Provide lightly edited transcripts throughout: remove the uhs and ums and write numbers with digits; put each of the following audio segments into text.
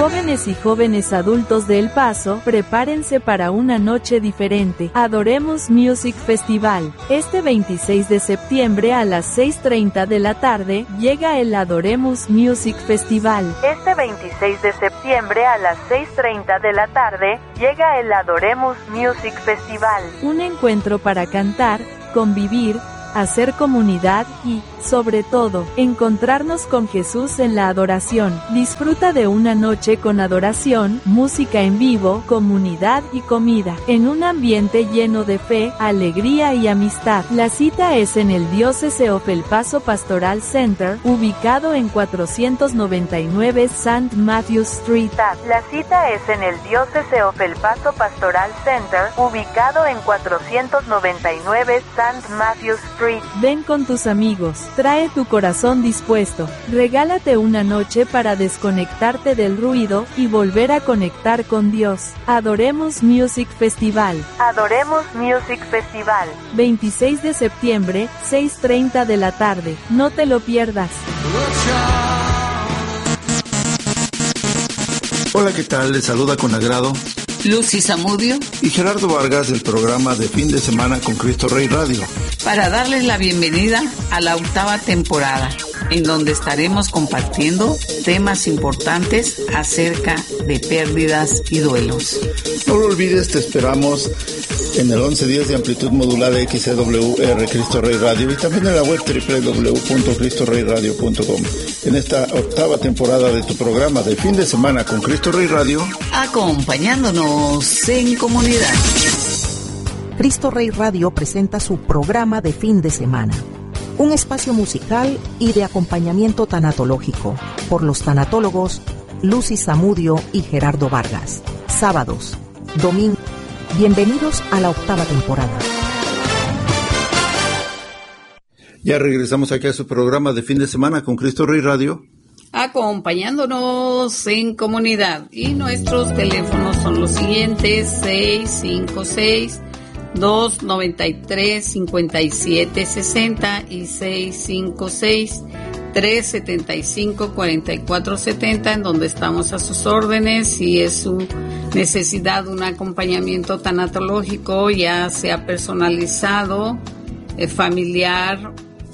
Jóvenes y jóvenes adultos de El Paso, prepárense para una noche diferente. Adoremos Music Festival. Este 26 de septiembre a las 6:30 de la tarde, llega el Adoremos Music Festival. Este 26 de septiembre a las 6:30 de la tarde, llega el Adoremos Music Festival. Un encuentro para cantar, convivir, hacer comunidad y, sobre todo, encontrarnos con Jesús en la adoración. Disfruta de una noche con adoración, música en vivo, comunidad y comida, en un ambiente lleno de fe, alegría y amistad. La cita es en el Diocese of El Paso Pastoral Center, ubicado en 499 St. Matthews Street. La cita es en el Diocese of El Paso Pastoral Center, ubicado en 499 St. Matthews Street. Ven con tus amigos, trae tu corazón dispuesto, regálate una noche para desconectarte del ruido y volver a conectar con Dios. Adoremos Music Festival. Adoremos Music Festival. 26 de septiembre, 6:30 de la tarde. No te lo pierdas. Hola, ¿qué tal? Les saluda con agrado Lucy Zamudio y Gerardo Vargas del programa de Fin de Semana con Cristo Rey Radio, para darles la bienvenida a la 8ª temporada, en donde estaremos compartiendo temas importantes acerca de pérdidas y duelos. No lo olvides, te esperamos en el 1110 de amplitud modulada XCWR Cristo Rey Radio y también en la web www.cristoreyradio.com. En esta 8ª temporada de tu programa de Fin de Semana con Cristo Rey Radio, acompañándonos en comunidad. Cristo Rey Radio presenta su programa de fin de semana, un espacio musical y de acompañamiento tanatológico por los tanatólogos Lucy Zamudio y Gerardo Vargas. Sábados, domingos. Bienvenidos a la 8ª temporada. Ya regresamos aquí a su programa de Fin de Semana con Cristo Rey Radio, acompañándonos en comunidad. Y nuestros teléfonos son los siguientes: 656-293-5760 y 656-375-4470, en donde estamos a sus órdenes. Si es su necesidad un acompañamiento tanatológico, ya sea personalizado, familiar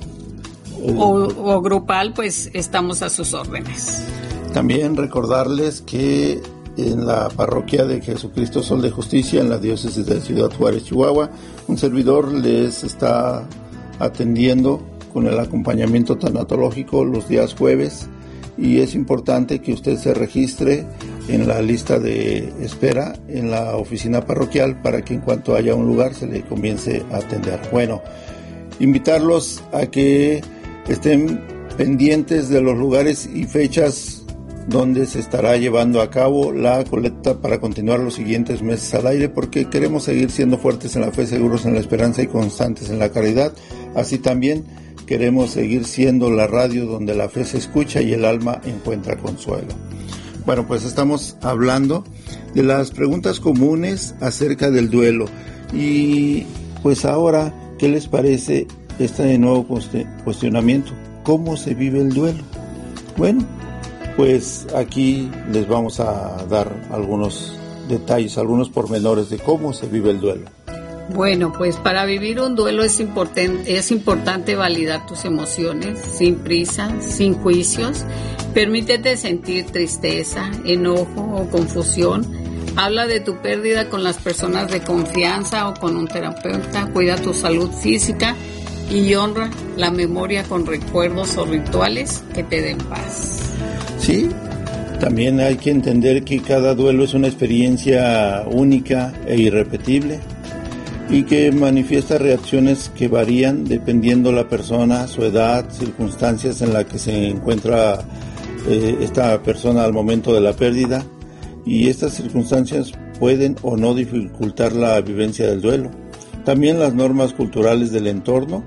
o grupal, pues estamos a sus órdenes. También recordarles que en la parroquia de Jesucristo Sol de Justicia, en la diócesis de Ciudad Juárez, Chihuahua, un servidor les está atendiendo con el acompañamiento tanatológico los días jueves, y es importante que usted se registre en la lista de espera en la oficina parroquial para que en cuanto haya un lugar se le comience a atender. Bueno, invitarlos a que estén pendientes de los lugares y fechas donde se estará llevando a cabo la colecta para continuar los siguientes meses al aire, porque queremos seguir siendo fuertes en la fe, seguros en la esperanza y constantes en la caridad. Así también queremos seguir siendo la radio donde la fe se escucha y el alma encuentra consuelo. Bueno, pues estamos hablando de las preguntas comunes acerca del duelo. Y pues ahora, ¿qué les parece este nuevo cuestionamiento? ¿Cómo se vive el duelo? Bueno, pues aquí les vamos a dar algunos detalles, algunos pormenores de cómo se vive el duelo. Bueno, pues para vivir un duelo es importante validar tus emociones sin prisa, sin juicios. Permítete sentir tristeza, enojo o confusión. Habla de tu pérdida con las personas de confianza o con un terapeuta. Cuida tu salud física y honra la memoria con recuerdos o rituales que te den paz. Sí, también hay que entender que cada duelo es una experiencia única e irrepetible y que manifiesta reacciones que varían dependiendo la persona, su edad, circunstancias en las que se encuentra esta persona al momento de la pérdida, y estas circunstancias pueden o no dificultar la vivencia del duelo. También las normas culturales del entorno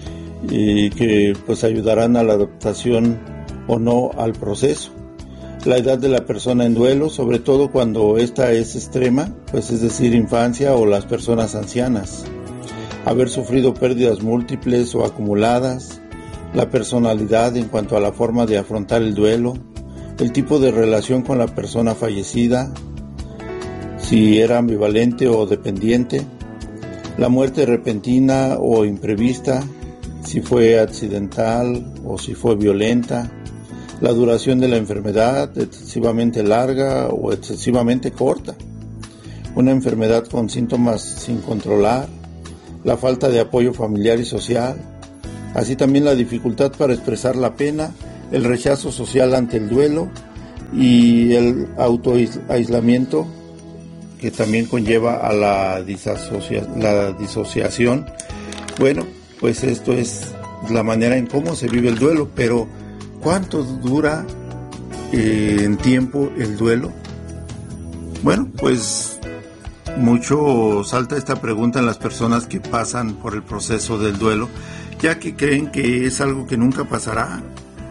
que pues ayudarán a la adaptación o no al proceso. La edad de la persona en duelo, sobre todo cuando esta es extrema, pues es decir, infancia o las personas ancianas. Haber sufrido pérdidas múltiples o acumuladas. La personalidad en cuanto a la forma de afrontar el duelo. el tipo de relación con la persona fallecida, si era ambivalente o dependiente, la muerte repentina o imprevista, si fue accidental o si fue violenta, la duración de la enfermedad, excesivamente larga o excesivamente corta, una enfermedad con síntomas sin controlar, la falta de apoyo familiar y social, así también la dificultad para expresar la pena, el rechazo social ante el duelo y el autoaislamiento, que también conlleva a la disociación. Bueno, pues esto es la manera en cómo se vive el duelo, pero ¿cuánto dura en tiempo el duelo? Bueno, pues mucho salta esta pregunta en las personas que pasan por el proceso del duelo, ya que creen que es algo que nunca pasará.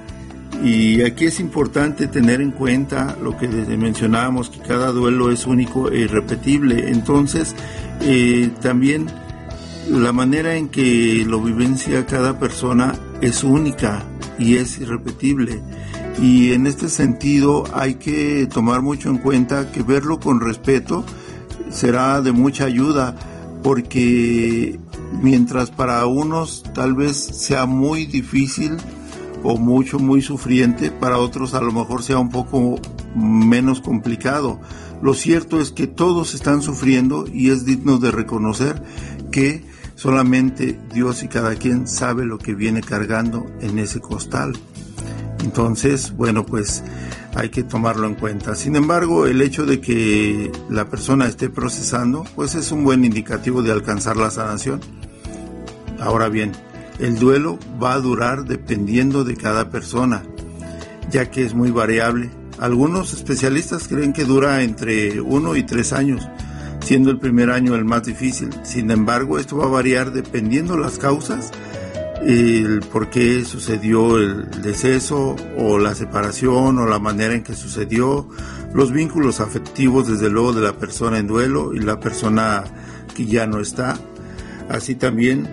Y aquí es importante tener en cuenta lo que mencionábamos, que cada duelo es único e irrepetible. Entonces, también la manera en que lo vivencia cada persona es única y es irrepetible. Y en este sentido hay que tomar mucho en cuenta que verlo con respeto será de mucha ayuda, porque mientras para unos tal vez sea muy difícil o muy sufriente, para otros a lo mejor sea un poco menos complicado. Lo cierto es que todos están sufriendo y es digno de reconocer que solamente Dios y cada quien sabe lo que viene cargando en ese costal. Entonces, bueno, pues hay que tomarlo en cuenta. Sin embargo, el hecho de que la persona esté procesando, pues es un buen indicativo de alcanzar la sanación. Ahora bien, el duelo va a durar dependiendo de cada persona, ya que es muy variable. Algunos especialistas creen que dura entre 1 y 3 años, siendo el primer año el más difícil. Sin embargo, esto va a variar dependiendo las causas, el por qué sucedió el deceso o la separación o la manera en que sucedió, los vínculos afectivos desde luego de la persona en duelo y la persona que ya no está. Así también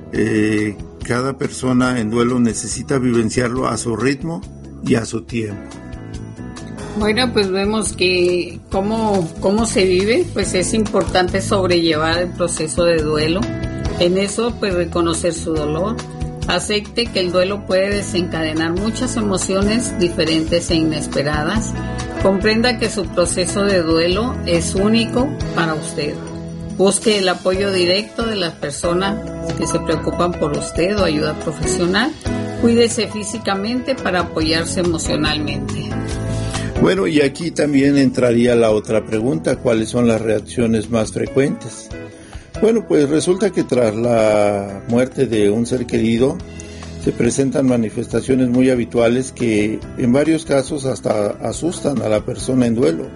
cada persona en duelo necesita vivenciarlo a su ritmo y a su tiempo. Bueno, pues vemos que cómo se vive, pues es importante sobrellevar el proceso de duelo. En eso, pues reconocer su dolor. Acepte que el duelo puede desencadenar muchas emociones diferentes e inesperadas. Comprenda que su proceso de duelo es único para usted. Busque el apoyo directo de las personas que se preocupan por usted o ayuda profesional. Cuídese físicamente para apoyarse emocionalmente. Bueno, y aquí también entraría la otra pregunta: ¿cuáles son las reacciones más frecuentes? Bueno, pues resulta que tras la muerte de un ser querido se presentan manifestaciones muy habituales que en varios casos hasta asustan a la persona en duelo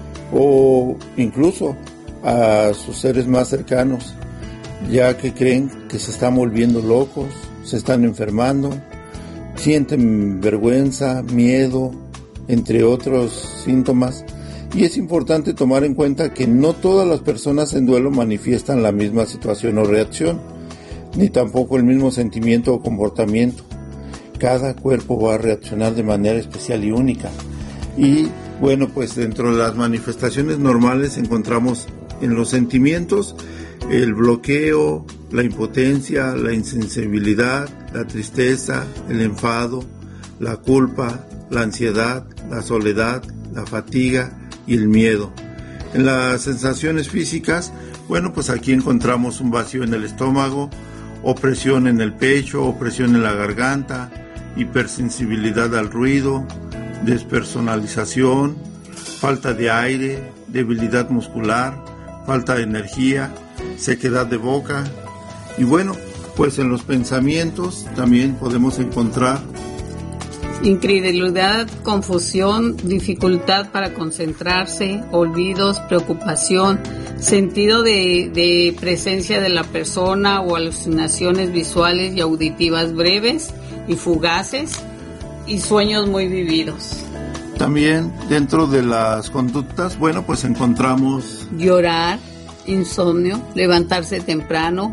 o incluso a sus seres más cercanos, ya que creen que se están volviendo locos, se están enfermando, sienten vergüenza, miedo, entre otros síntomas. Y es importante tomar en cuenta que no todas las personas en duelo manifiestan la misma situación o reacción, ni tampoco el mismo sentimiento o comportamiento. Cada cuerpo va a reaccionar de manera especial y única. Y bueno, pues dentro de las manifestaciones normales encontramos en los sentimientos el bloqueo, la impotencia, la insensibilidad, la tristeza, el enfado, la culpa, la ansiedad, la soledad, la fatiga y el miedo. En las sensaciones físicas, bueno, pues aquí encontramos un vacío en el estómago, opresión en el pecho, opresión en la garganta, hipersensibilidad al ruido, despersonalización, falta de aire, debilidad muscular, falta de energía, sequedad de boca. Y bueno, pues en los pensamientos también podemos encontrar incredulidad, confusión, dificultad para concentrarse, olvidos, preocupación, sentido de presencia de la persona o alucinaciones visuales y auditivas breves y fugaces y sueños muy vividos. También dentro de las conductas, bueno, pues encontramos llorar, insomnio, levantarse temprano,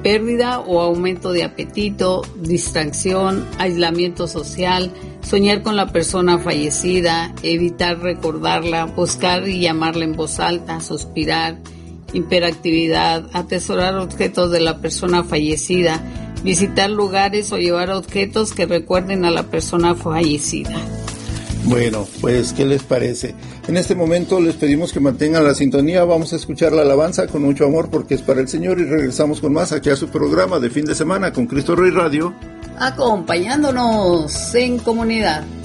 pérdida o aumento de apetito, distracción, aislamiento social, soñar con la persona fallecida, evitar recordarla, buscar y llamarla en voz alta, suspirar, hiperactividad, atesorar objetos de la persona fallecida, visitar lugares o llevar objetos que recuerden a la persona fallecida. Bueno, pues, ¿qué les parece? En este momento les pedimos que mantengan la sintonía. Vamos a escuchar la alabanza con mucho amor porque es para el Señor y regresamos con más aquí a su programa de fin de semana con Cristo Rey Radio. Acompañándonos en comunidad.